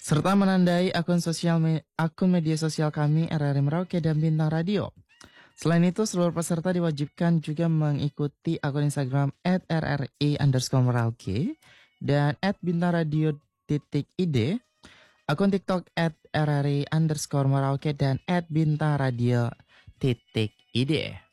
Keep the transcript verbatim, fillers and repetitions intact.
serta menandai akun sosial me- akun media sosial kami R R I Merauke dan Bintang Radio. Selain itu, seluruh peserta diwajibkan juga mengikuti akun Instagram at R R I underscore Merauke dan at Bintang Radio titik id, akun TikTok at R R I underscore Merauke dan at Bintang Radio titik id.